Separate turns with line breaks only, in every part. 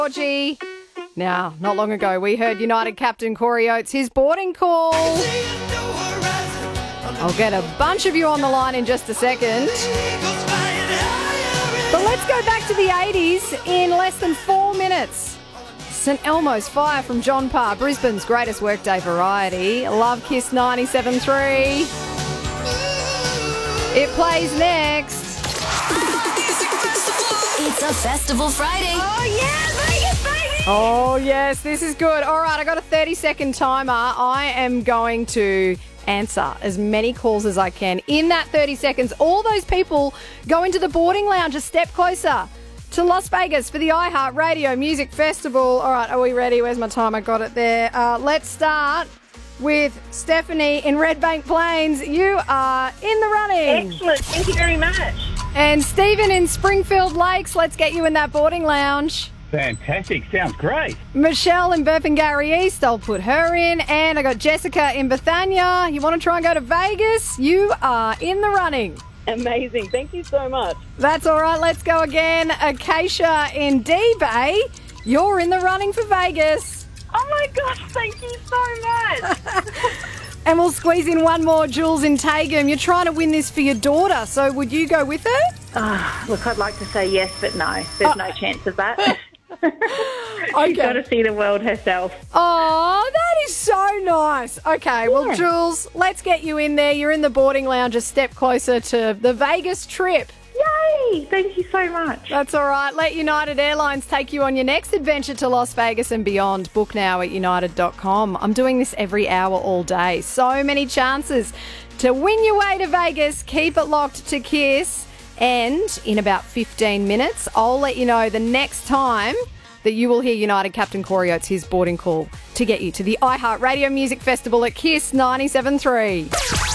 Georgie. Now, not long ago, we heard United captain Corey Oates, his boarding call. I'll get a bunch of you on the line in just a second. But let's go back to the 80s in less than 4 minutes. St Elmo's Fire from John Parr, Brisbane's greatest workday variety. Love Kiss 97.3. It plays next.
It's a Festival Friday.
Oh, yeah, Vegas. Oh, yes, this is good. All right, I got a 30-second timer. I am going to answer as many calls as I can. In that 30 seconds, all those people go into the boarding lounge a step closer to Las Vegas for the iHeartRadio Music Festival. All right, are we ready? Where's my time? I got it there. Let's start with Stephanie in Red Bank Plains. You are in the running.
Excellent. Thank you very much.
And Stephen in Springfield Lakes, let's get you in that boarding lounge.
Fantastic. Sounds great.
Michelle in Burpengary East, I'll put her in. And I got Jessica in Bethania. You want to try and go to Vegas? You are in the running.
Amazing. Thank you so much.
That's all right. Let's go again. Acacia in D-Bay, you're in the running for Vegas.
Oh, my gosh. Thank you so much.
And we'll squeeze in one more. Jules in Tagum, you're trying to win this for your daughter, so would you go with her?
Look, I'd like to say yes, but no. There's no chance of that.
Okay.
She's got to see the world herself.
Oh, that is so nice. Okay, well, Jules, let's get you in there. You're in the boarding lounge a step closer to the Vegas trip.
Yay! Thank you so much.
That's all right. Let United Airlines take you on your next adventure to Las Vegas and beyond. Book now at united.com. I'm doing this every hour all day. So many chances to win your way to Vegas. Keep it locked to Kiss. And in about 15 minutes, I'll let you know the next time that you will hear United captain Corey Oates, his boarding call to get you to the iHeartRadio Music Festival at Kiss 97.3.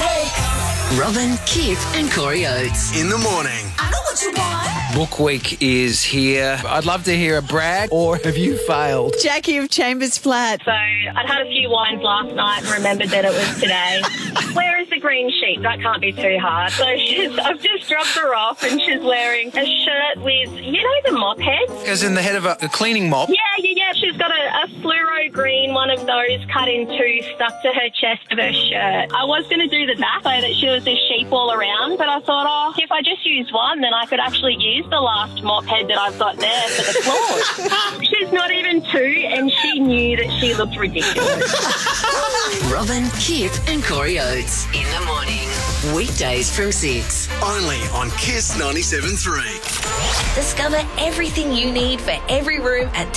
Robin, Kip and Corey Oates.
In the morning.
I know what you want.
Book week is here. I'd love to hear a brag, or have you failed?
Jackie of Chambers Flat.
So I'd had a few wines last night and remembered that it was today. Where is the green sheet? That can't be too hard. So I've just dropped her off and she's wearing a shirt with, the mop heads?
As in the head of a cleaning mop?
Yeah. She's got a fluoro green, one of those cut in two, stuck to her chest of her shirt. I was going to do the back so that she was a sheep all around, but I thought, if I just use one, then I could actually use the last mop head that I've got there for the floor. She's not even two, and she knew that she looked ridiculous.
Robin, Kip and Corey Oates. In the morning. Weekdays from 6.
Only on Kiss 97.3.
Discover everything you need for every room at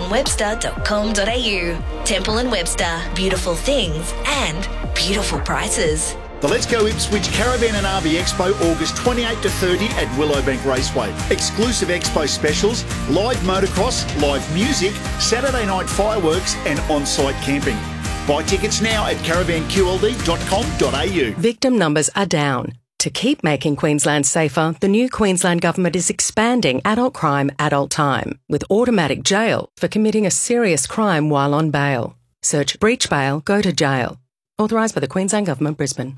templeandwebster.com.au. Temple & Webster. Beautiful things and beautiful prices.
The Let's Go Ipswich Caravan and RV Expo, August 28 to 30 at Willowbank Raceway. Exclusive expo specials, live motocross, live music, Saturday night fireworks and on-site camping. Buy tickets now at caravanqld.com.au.
Victim numbers are down. To keep making Queensland safer, the new Queensland Government is expanding adult crime, adult time, with automatic jail for committing a serious crime while on bail. Search breach bail, go to jail. Authorised by the Queensland Government, Brisbane.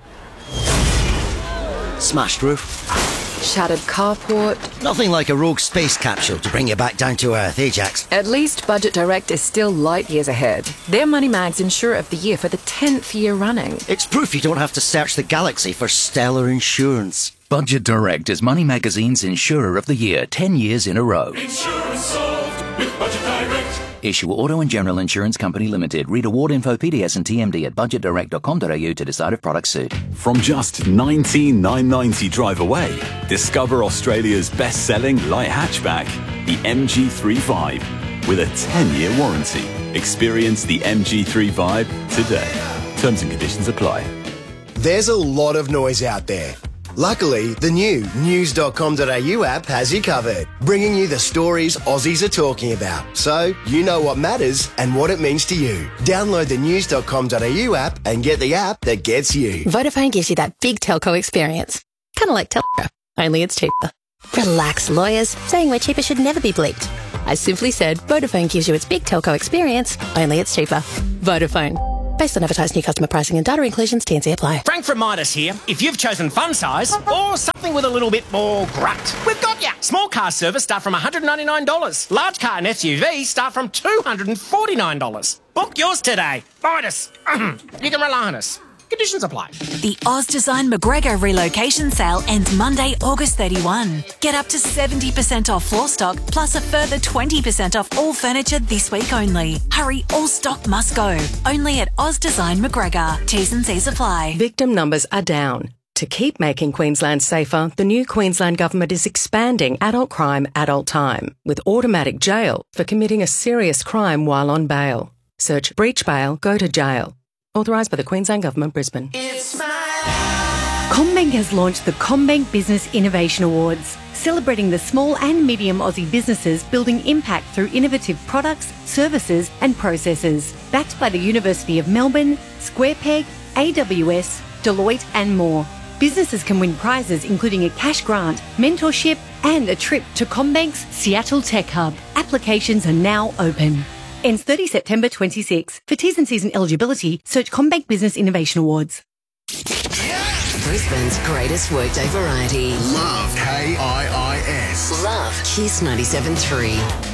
Smashed roof.
Shattered carport.
Nothing like a rogue space capsule to bring you back down to earth, Ajax.
At least Budget Direct is still light years ahead. They're Moneymags Insurer of the Year for the 10th year running.
It's proof you don't have to search the galaxy for stellar insurance.
Budget Direct is Money Magazine's Insurer of the Year 10 years in a row.
Insurance solved with Budget Direct.
Issue Auto and General Insurance Company Limited. Read award info, PDS and TMD at budgetdirect.com.au to decide if products suit.
From just $19,990 drive away, discover Australia's best-selling light hatchback, the MG3 with a 10-year warranty. Experience the MG3 today. Terms and conditions apply.
There's a lot of noise out there. Luckily, the new news.com.au app has you covered, bringing you the stories Aussies are talking about, so you know what matters and what it means to you. Download the news.com.au app and get the app that gets you.
Vodafone gives you that big telco experience. Kind of like telco, only it's cheaper. Relax, lawyers. Saying we're cheaper should never be bleeped. I simply said Vodafone gives you its big telco experience, only it's cheaper. Vodafone. Based on advertised new customer pricing and data inclusions, T&C apply.
Frank from Midas here. If you've chosen fun size or something with a little bit more grunt, we've got ya. Small car service start from $199. Large car and SUV start from $249. Book yours today. Midas. You can rely on us. Conditions apply.
The Oz Design McGregor relocation sale ends Monday, August 31. Get up to 70% off floor stock, plus a further 20% off all furniture this week only. Hurry, all stock must go. Only at Oz Design McGregor. T's and C's apply.
Victim numbers are down. To keep making Queensland safer, the new Queensland Government is expanding adult crime, adult time, with automatic jail for committing a serious crime while on bail. Search breach bail, go to jail. Authorised by the Queensland Government, Brisbane.
CommBank has launched the CommBank Business Innovation Awards, celebrating the small and medium Aussie businesses building impact through innovative products, services and processes. Backed by the University of Melbourne, SquarePeg, AWS, Deloitte and more. Businesses can win prizes including a cash grant, mentorship and a trip to CommBank's Seattle Tech Hub. Applications are now open. Ends 30 September 26. For T's and C's and eligibility, search CommBank Business Innovation Awards.
Brisbane's greatest workday variety.
Love KIIS.
Love Kiss 97.3.